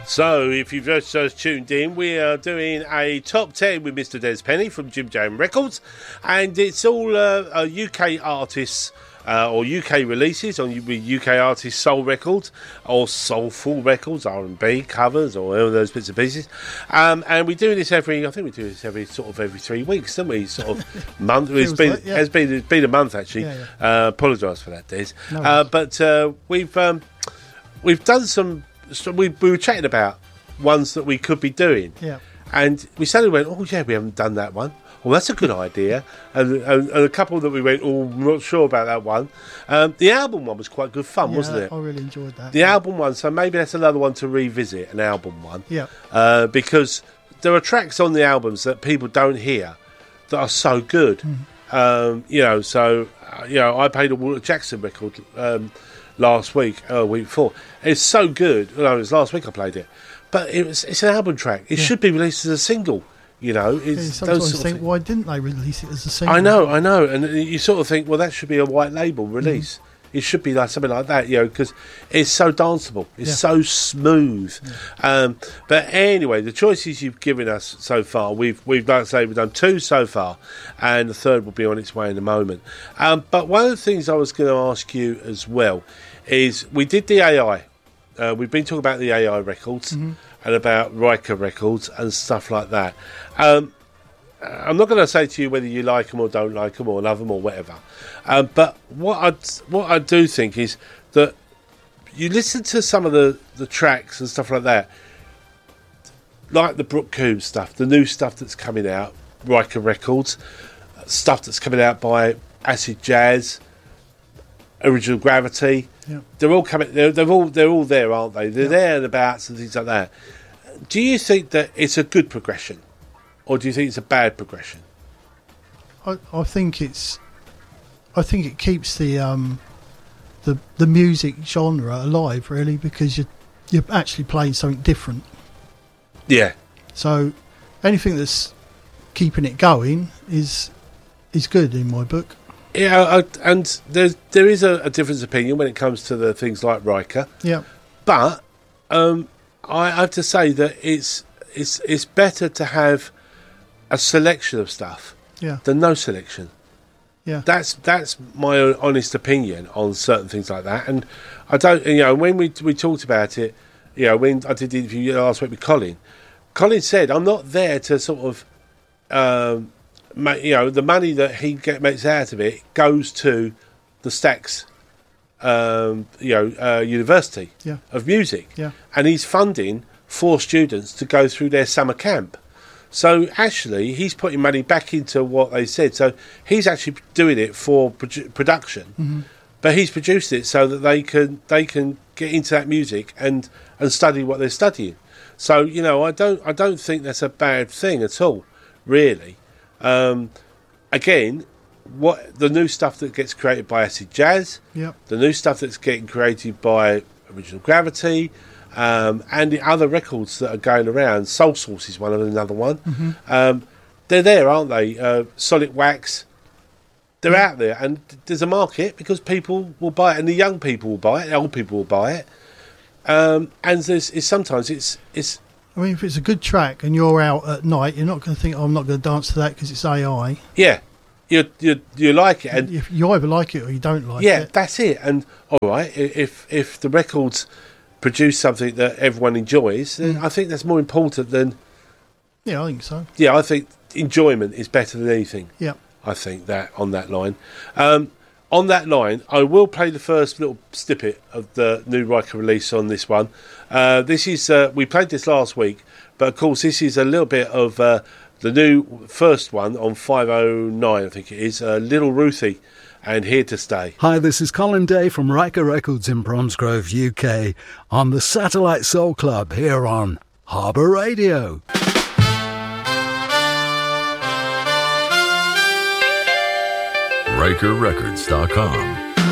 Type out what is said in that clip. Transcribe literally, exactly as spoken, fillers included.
So, if you've just, just tuned in, we are doing a top ten with Mister Des Penny from Jim Jam Records, and it's all uh, uh, U K artists uh, or U K releases on U K artists' soul records or soulful records, R and B covers, or all those bits and pieces. Um, and we do this every, I think we do this every sort of every three weeks, don't we? Sort of month. It's been, like, yeah. has been, it's been a month actually. Yeah, yeah. Uh, Apologise for that, Des. No uh, but uh, we've um, we've done some. So we, we were chatting about ones that we could be doing, yeah. And we suddenly went, "Oh yeah, we haven't done that one. Well, that's a good idea." And, and, and a couple that we went, "Oh, I'm not sure about that one." Um, the album one was quite good fun, yeah, wasn't it? I really enjoyed that. The yeah. album one, so maybe that's another one to revisit, an album one. Yeah. Uh, because there are tracks on the albums that people don't hear that are so good. Mm. Um, you know, so uh, you know, I played a Walter Jackson record. Um, last week, uh, week before. It's so good. No, it was last week I played it. But it was, it's an album track. It yeah. should be released as a single, you know. It's yeah, sometimes those sort think, of why didn't they release it as a single? I know, I know. And you sort of think, well, that should be a white label release. Mm. It should be like something like that, you know, because it's so danceable. It's yeah. so smooth. Yeah. Um, but anyway, the choices you've given us so far, we've, we've like I say, we've done two so far, and the third will be on its way in a moment. Um, but one of the things I was going to ask you as well is we did the A I. Uh, we've been talking about the A I records mm-hmm. and about Riker records and stuff like that. Um, I'm not going to say to you whether you like them or don't like them or love them or whatever. Um, but what I what I do think is that you listen to some of the, the tracks and stuff like that, like the Brooke Coombs stuff, the new stuff that's coming out, Riker Records, stuff that's coming out by Acid Jazz, Original Gravity. Yeah. They're all coming. They're, they're all they're all there, aren't they? They're yeah. there and abouts and things like that. Do you think that it's a good progression, or do you think it's a bad progression? I, I think it's. I think it keeps the um, the the music genre alive, really, because you you're actually playing something different. Yeah. So anything that's keeping it going is is good in my book. Yeah, I, and there there is a, a difference of opinion when it comes to the things like Riker. Yeah. But um, I have to say that it's it's it's better to have a selection of stuff yeah. than no selection. Yeah. That's that's my honest opinion on certain things like that. And I don't, you know, when we we talked about it, you know, when I did the interview last week with Colin, Colin said, I'm not there to sort of, um, make, you know, the money that he get, makes out of it goes to the Stax, um, you know, uh, University yeah. of Music. Yeah. And he's funding for students to go through their summer camp. So actually, he's putting money back into what they said. So he's actually doing it for produ- production, mm-hmm. but he's produced it so that they can they can get into that music and, and study what they're studying. So you know, I don't I don't think that's a bad thing at all, really. Um, again, what the new stuff that gets created by Acid Jazz, yep. the new stuff that's getting created by Original Gravity. Um, and the other records that are going around, Soul Source is one of another one. Mm-hmm. Um, they're there, aren't they? Uh, Solid Wax, they're yeah. out there, and there's a market because people will buy it, and the young people will buy it, the old people will buy it. Um, and there's it's, sometimes it's it's. I mean, if it's a good track and you're out at night, you're not going to think, "Oh, I'm not going to dance to that because it's A I." Yeah, you you you like it, and if you either like it or you don't like yeah, it. Yeah, that's it. And all right, if if the records produce something that everyone enjoys, then mm. I think that's more important than... Yeah, I think so. Yeah, I think enjoyment is better than anything. Yeah. I think that on that line. Um, on that line, I will play the first little snippet of the new Riker release on this one. Uh, this is... Uh, we played this last week, but of course this is a little bit of uh, the new first one on five oh nine, I think it is, uh, Little Ruthie. And Here to Stay. Hi, this is Colin Day from Riker Records in Bromsgrove, U K, on the Satellite Soul Club here on Harbour Radio. Riker Records dot com